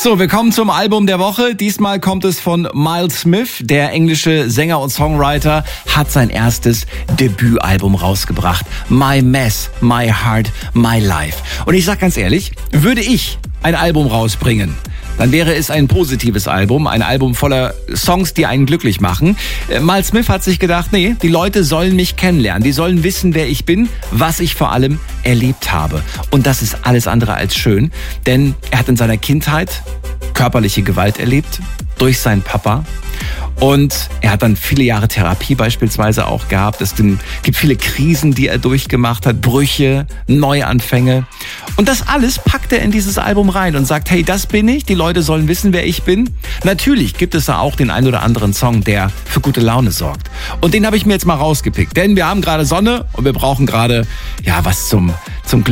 So, wir kommen zum Album der Woche. Diesmal kommt es von Miles Smith. Der englische Sänger und Songwriter hat sein erstes Debütalbum rausgebracht. My Mess, My Heart, My Life. Und ich sag ganz ehrlich, würde ich ein Album rausbringen, dann wäre es ein positives Album, ein Album voller Songs, die einen glücklich machen. Miles Smith hat sich gedacht, nee, die Leute sollen mich kennenlernen, die sollen wissen, wer ich bin, was ich vor allem erlebt habe. Und das ist alles andere als schön, denn er hat in seiner Kindheit körperliche Gewalt erlebt durch seinen Papa. Und er hat dann viele Jahre Therapie beispielsweise auch gehabt. Es gibt viele Krisen, die er durchgemacht hat, Brüche, Neuanfänge. Und das alles packt er in dieses Album rein und sagt, hey, das bin ich, die Leute sollen wissen, wer ich bin. Natürlich gibt es da auch den ein oder anderen Song, der für gute Laune sorgt. Und den habe ich mir jetzt mal rausgepickt, denn wir haben gerade Sonne und wir brauchen gerade was zum Glück.